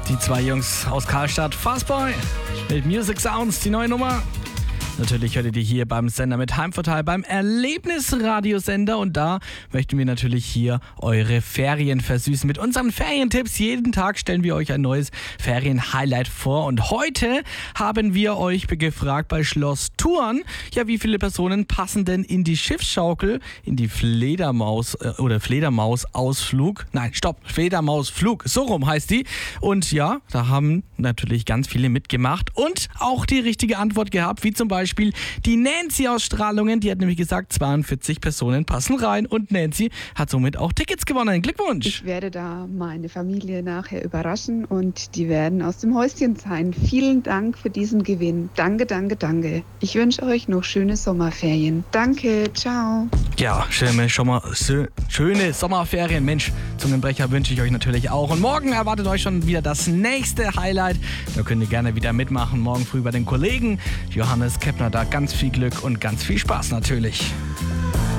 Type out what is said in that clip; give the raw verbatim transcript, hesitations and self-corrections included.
Die zwei Jungs aus Karlstadt, Fastboy mit Music Sounds, die neue Nummer. Natürlich hört ihr die hier beim Sender mit Heimvorteil, beim Erlebnisradiosender. Und da möchten wir natürlich hier eure Ferien versüßen mit unseren Ferientipps. Jeden Tag stellen wir euch ein neues Ferien-Highlight vor. Und heute haben wir euch gefragt bei Schloss Thurn, ja, wie viele Personen passen denn in die Schiffsschaukel, in die Fledermaus äh, oder Fledermaus-Ausflug? Nein, stopp, Fledermausflug, so rum heißt die. Und ja, da haben natürlich ganz viele mitgemacht und auch die richtige Antwort gehabt, wie zum Beispiel die Nancy aus Strahlungen, die hat nämlich gesagt, zweiundvierzig Personen passen rein und Nancy hat somit auch Tickets gewonnen. Glückwunsch! Ich werde da meine Familie nachher überraschen und die werden aus dem Häuschen sein. Vielen Dank für diesen Gewinn. Danke, danke, danke. Ich wünsche euch noch schöne Sommerferien. Danke, ciao. Ja, schöne, schon mal, schöne Sommerferien. Mensch, Zungenbrecher wünsche ich euch natürlich auch. Und morgen erwartet euch schon wieder das nächste Highlight. Da könnt ihr gerne wieder mitmachen. Morgen früh bei den Kollegen Johannes Kepner. Da ganz viel Glück und ganz viel Spaß natürlich.